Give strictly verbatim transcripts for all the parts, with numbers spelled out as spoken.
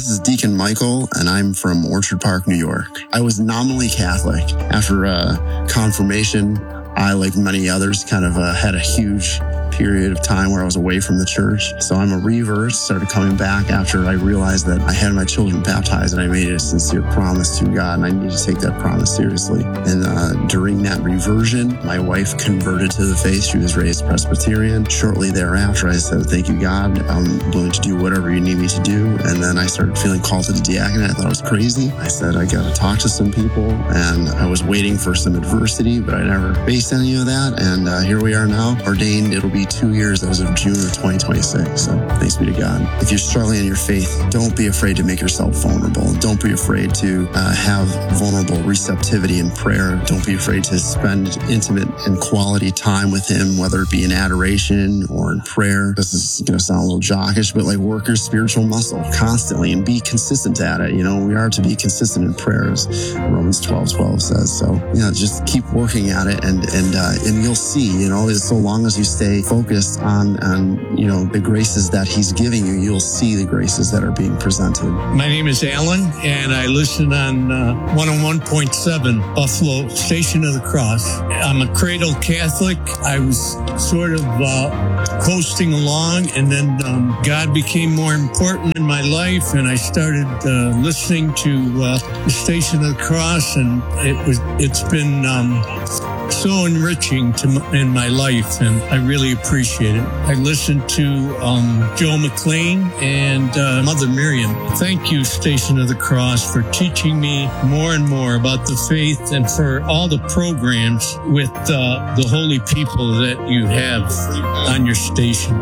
This is Deacon Michael, and I'm from Orchard Park, New York. I was nominally Catholic. After uh, confirmation, I, like many others, kind of uh, had a huge period of time where I was away from the church. So I'm a revert, started coming back after I realized that I had my children baptized and I made a sincere promise to God, and I need to take that promise seriously. And uh, during that reversion, my wife converted to the faith. She was raised Presbyterian. Shortly thereafter, I said, thank you, God. I'm willing to do whatever you need me to do. And then I started feeling called to the diaconate. I thought I was crazy. I said, I got to talk to some people. And I was waiting for some adversity, but I never faced any of that. And uh, here we are now, ordained. It'll be two years as of June of twenty twenty-six. So thanks be to God. If you're struggling in your faith, don't be afraid to make yourself vulnerable. Don't be afraid to uh, have vulnerable receptivity in prayer. Don't be afraid to spend intimate and quality time with Him, whether it be in adoration or in prayer. This is going to sound a little jockish, but like work your spiritual muscle constantly and be consistent at it. You know, we are to be consistent in prayers, Romans twelve twelve says. So, you know, just keep working at it, and and uh, and you'll see, you know, so long as you stay focused on, on, you know, the graces that He's giving you, you'll see the graces that are being presented. My name is Alan, and I listen on uh, one oh one point seven Buffalo, Station of the Cross. I'm a cradle Catholic. I was sort of uh, coasting along, and then um, God became more important in my life, and I started uh, listening to uh, the Station of the Cross, and it was, it's been um, so enriching to m- in my life, and I really appreciate it. I listened to um, Joe McLean and uh, Mother Miriam. Thank you, Station of the Cross, for teaching me more and more about the faith, and for all the programs with uh, the holy people that you have on your station.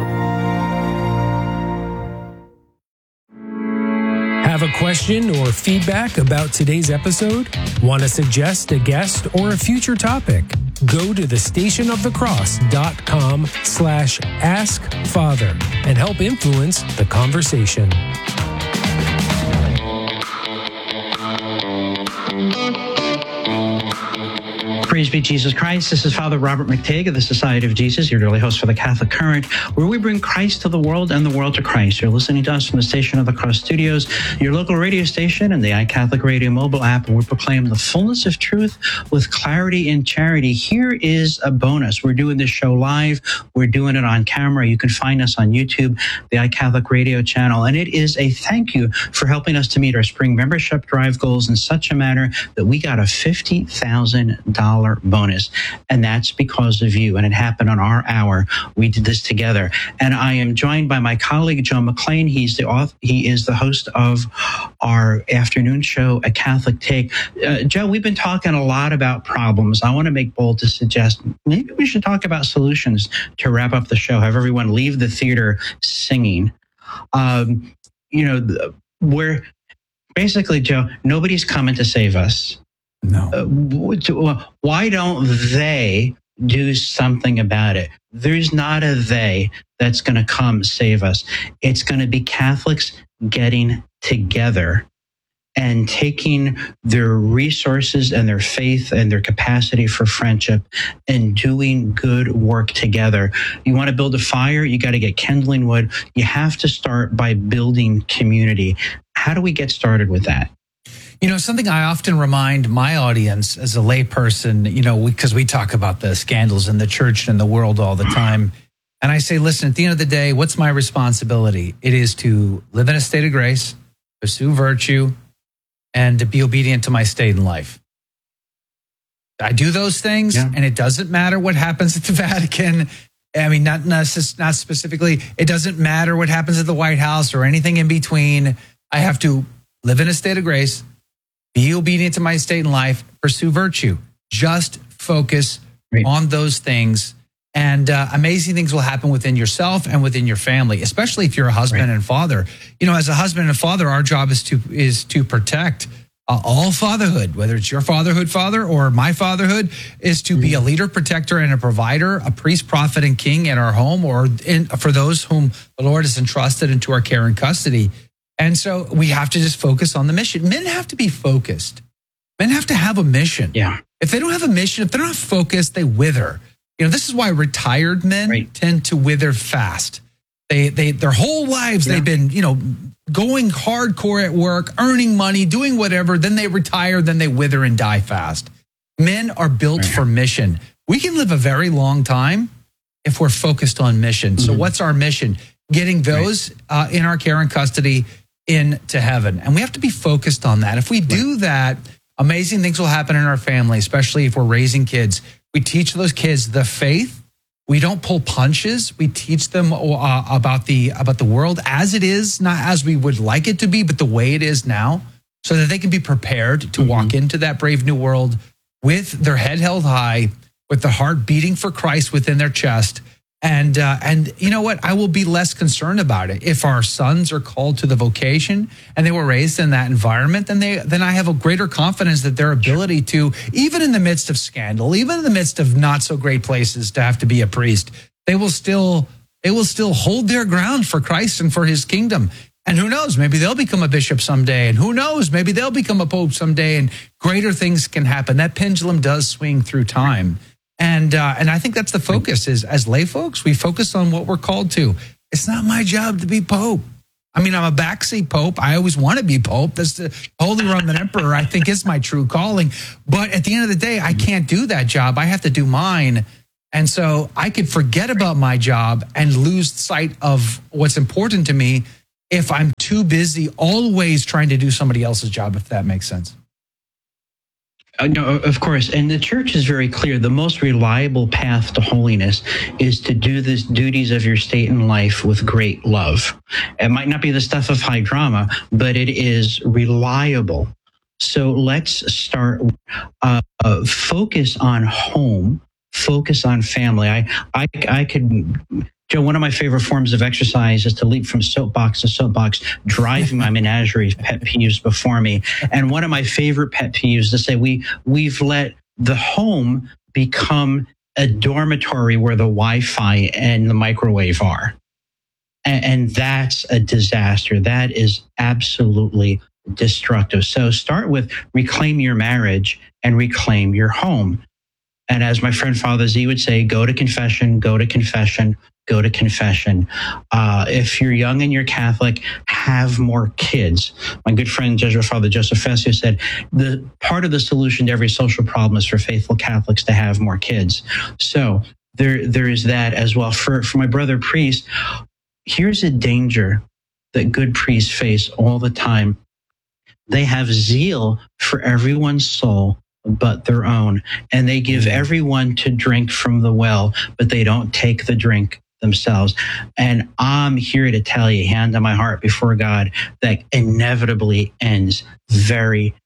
Have a question or feedback about today's episode? Want to suggest a guest or a future topic? Go to the stationofthecross.com slash ask father and help influence the conversation. Praise be Jesus Christ. This is Father Robert McTague of the Society of Jesus, your daily host for the Catholic Current, where we bring Christ to the world and the world to Christ. You're listening to us from the Station of the Cross Studios, your local radio station, and the iCatholic Radio mobile app, and we proclaim the fullness of truth with clarity and charity. Here is a bonus. We're doing this show live. We're doing it on camera. You can find us on YouTube, the iCatholic Radio channel, and it is a thank you for helping us to meet our spring membership drive goals in such a manner that we got a fifty thousand dollars bonus, and that's because of you, and it happened on our hour. We did this together, and I am joined by my colleague Joe McLean. He's the author, he is the host of our afternoon show, A Catholic Take. Uh, Joe, we've been talking a lot about problems. I want to make bold to suggest maybe we should talk about solutions to wrap up the show, have everyone leave the theater singing. Um, you know, we're basically, Joe, nobody's coming to save us. No. Uh, why don't they do something about it? There's not a they that's going to come save us. It's going to be Catholics getting together and taking their resources and their faith and their capacity for friendship and doing good work together. You want to build a fire, you got to get kindling wood. You have to start by building community. How do we get started with that? You know, something I often remind my audience as a layperson, you know, because we, we talk about the scandals in the church and the world all the time. And I say, listen, at the end of the day, what's my responsibility? It is to live in a state of grace, pursue virtue, and to be obedient to my state in life. I do those things, yeah. And it doesn't matter what happens at the Vatican. I mean, not, not, not specifically. It doesn't matter what happens at the White House or anything in between. I have to live in a state of grace, be obedient to my state in life, pursue virtue. Just focus right on those things, and uh, amazing things will happen within yourself and within your family, especially if you're a husband right. and father. You know, as a husband and father, our job is to is to protect uh, all fatherhood, whether it's your fatherhood, father, or my fatherhood, is to be a leader, protector, and a provider, a priest, prophet, and king in our home, or in, for those whom the Lord has entrusted into our care and custody. And so we have to just focus on the mission. Men have to be focused. Men have to have a mission. Yeah. If they don't have a mission, if they're not focused, they wither. You know, this is why retired men right. tend to wither fast. They, they, their whole lives, yeah. they've been, you know, going hardcore at work, earning money, doing whatever. Then they retire, then they wither and die fast. Men are built for mission. We can live a very long time if we're focused on mission. So what's our mission? Getting those uh, in our care and custody into heaven. And we have to be focused on that. If we do that, amazing things will happen in our family, especially if we're raising kids. We teach those kids the faith. We don't pull punches. We teach them uh, about the about the world as it is, not as we would like it to be, but the way it is now, so that they can be prepared to mm-hmm. walk into that brave new world with their head held high, with the heart beating for Christ within their chest. And uh, and you know what? I will be less concerned about it. If our sons are called to the vocation and they were raised in that environment, then they then I have a greater confidence that their ability to, even in the midst of scandal, even in the midst of not so great places to have to be a priest, they will still they will still hold their ground for Christ and for his kingdom. And who knows, maybe they'll become a bishop someday. And who knows, maybe they'll become a pope someday, and greater things can happen. That pendulum does swing through time. And uh, and I think that's the focus is as lay folks, we focus on what we're called to. It's not my job to be pope. I mean, I'm a backseat pope. I always want to be pope. That's the Holy Roman Emperor, I think, is my true calling. But at the end of the day, I can't do that job. I have to do mine. And so I could forget about my job and lose sight of what's important to me if I'm too busy always trying to do somebody else's job, if that makes sense. Uh, no, of course. And the church is very clear. The most reliable path to holiness is to do the duties of your state in life with great love. It might not be the stuff of high drama, but it is reliable. So let's start, uh, uh, focus on home, focus on family. I, I, I could... Joe, one of my favorite forms of exercise is to leap from soapbox to soapbox, driving my menagerie pet peeves before me. And one of my favorite pet peeves is to say we, we've let the home become a dormitory where the Wi-Fi and the microwave are. And, and that's a disaster. That is absolutely destructive. So start with reclaim your marriage and reclaim your home. And as my friend Father Z would say, go to confession, go to confession, go to confession. Uh, if you're young and you're Catholic, have more kids. My good friend, Jesuit Father Joseph Fessio said, the part of the solution to every social problem is for faithful Catholics to have more kids. So there, there is that as well. For, for my brother priest, here's a danger that good priests face all the time. They have zeal for everyone's soul but their own, and they give everyone to drink from the well, but they don't take the drink themselves. And I'm here to tell you, hand on my heart before God, that inevitably ends very,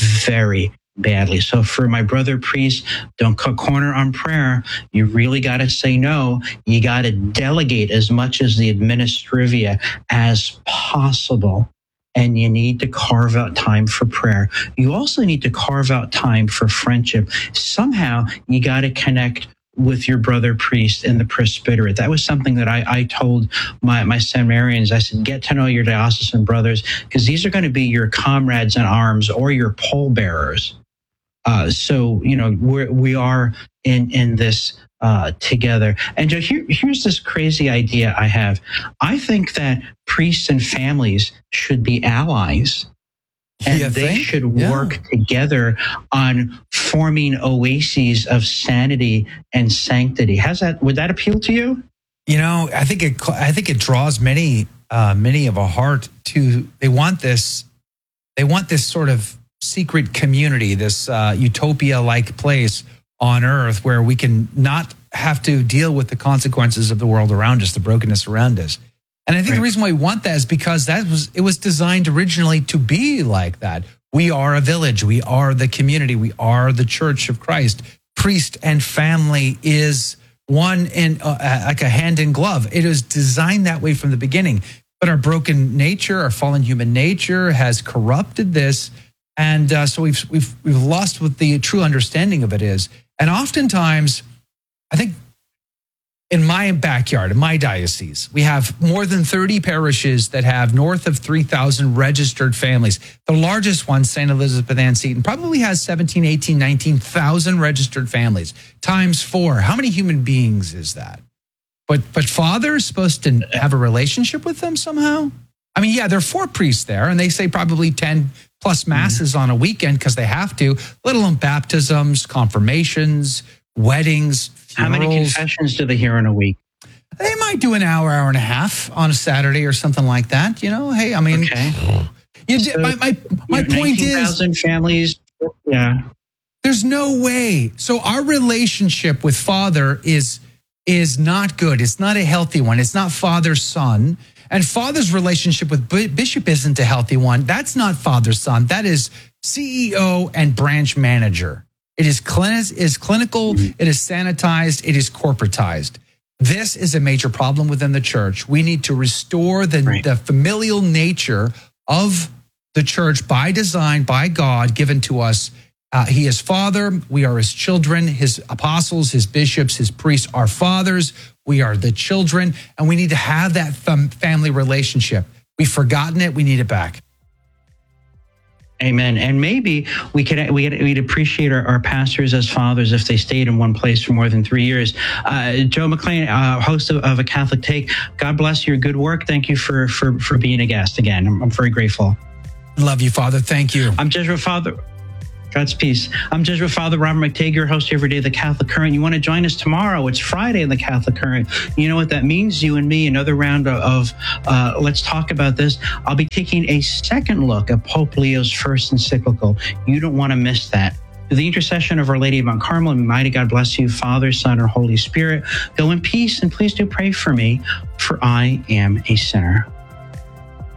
very badly. So for my brother priest, don't cut corner on prayer. You really got to say no. You got to delegate as much as the administrivia as possible. And you need to carve out time for prayer. You also need to carve out time for friendship. Somehow you got to connect with your brother priest in the presbyterate. That was something that I, I told my, my seminarians. I said, get to know your diocesan brothers, because these are going to be your comrades in arms or your pallbearers. Uh, so, you know, we're, we are in, in this uh, together. And Joe, here, here's this crazy idea I have. I think that priests and families should be allies. And you they think? should Yeah. work together on forming oases of sanity and sanctity. How's that? Would that appeal to you? You know, I think it. I think it draws many, uh, many of a heart to. They want this. They want this sort of secret community, this uh, utopia-like place on earth where we can not have to deal with the consequences of the world around us, the brokenness around us. And I think Right. the reason why we want that is because that was it was designed originally to be like that. We are a village. We are the community. We are the Church of Christ. Priest and family is one in uh, like a hand in glove. It was designed that way from the beginning. But our broken nature, our fallen human nature, has corrupted this, and uh, so we've we've we've lost what the true understanding of it is. And oftentimes, I think. In my backyard, in my diocese, we have more than thirty parishes that have north of three thousand registered families. The largest one, Saint Elizabeth Ann Seton, probably has seventeen, eighteen, nineteen thousand registered families, times four. How many human beings is that? But but Father is supposed to have a relationship with them somehow? I mean, yeah, there are four priests there, and they say probably ten plus masses mm-hmm. on a weekend because they have to, let alone baptisms, confirmations, weddings, funerals. How many confessions do they hear in a week? They might do an hour, hour and a half on a Saturday or something like that. You know, hey, I mean, okay. you, so, my my, my point is, families, yeah. There's no way. So our relationship with Father is is not good. It's not a healthy one. It's not father-son. And Father's relationship with Bishop isn't a healthy one. That's not father-son. That is C E O and branch manager. It is, clin- is clinical. Mm-hmm. It is sanitized. It is corporatized. This is a major problem within the church. We need to restore the, right. the familial nature of the church by design, by God, given to us. Uh, he is Father. We are his children. His apostles, his bishops, his priests are fathers. We are the children, and we need to have that fam- family relationship. We've forgotten it. We need it back. Amen. And maybe we could we'd, we'd appreciate our, our pastors as fathers if they stayed in one place for more than three years. Uh, Joe McLean, uh, host of, of A Catholic Take, God bless your good work. Thank you for for for being a guest again. I'm, I'm very grateful. Love you, Father. Thank you. I'm Jesuit Father. God's peace. I'm Jesuit Father Robert McTague, your host every day of the Catholic Current. You want to join us tomorrow? It's Friday in the Catholic Current. You know what that means? You and me, another round of uh, Let's Talk About This. I'll be taking a second look at Pope Leo's first encyclical. You don't want to miss that. Through the intercession of Our Lady of Mount Carmel, and mighty God bless you, Father, Son, and Holy Spirit. Go in peace, and please do pray for me, for I am a sinner.